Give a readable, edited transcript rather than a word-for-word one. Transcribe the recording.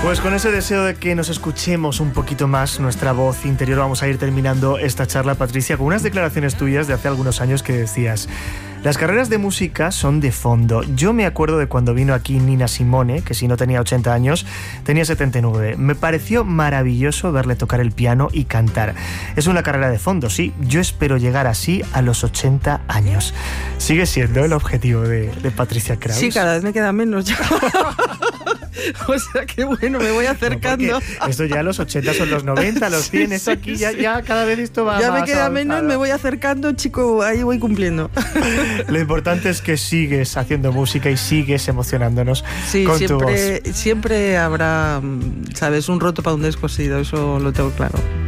Pues con ese deseo de que nos escuchemos un poquito más nuestra voz interior, vamos a ir terminando esta charla, Patricia, con unas declaraciones tuyas de hace algunos años que decías: las carreras de música son de fondo. Yo me acuerdo de cuando vino aquí Nina Simone, que si no tenía 80 años, tenía 79. Me pareció maravilloso verle tocar el piano y cantar. Es una carrera de fondo, sí. Yo espero llegar así a los 80 años. ¿Sigue siendo el objetivo de Patricia Kraus? Sí, cada vez me queda menos ya. O sea que bueno, me voy acercando. No, esto ya los 80 son los 90, los 100, eso aquí ya cada vez esto va ya más. Ya me queda menos, me voy acercando, chico, ahí voy cumpliendo. Lo importante es que sigues haciendo música y sigues emocionándonos con tu voz. Siempre habrá, ¿sabes? Un roto para un descosido, eso lo tengo claro.